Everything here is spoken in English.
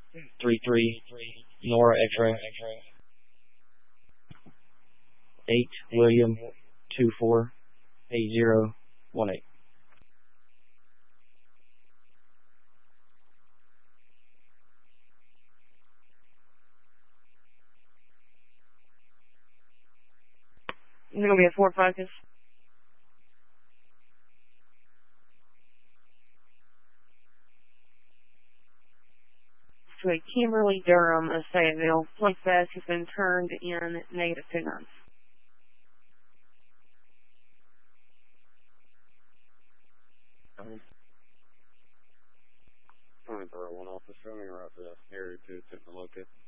33 Nora X-ray 8 William 24 8018. Is it going to be a Ford Focus? To a Kimberly Durham of Fayetteville. Plate fast has been turned in negative 2 9. Throw one off the showing right there. Area 2, taking a look at.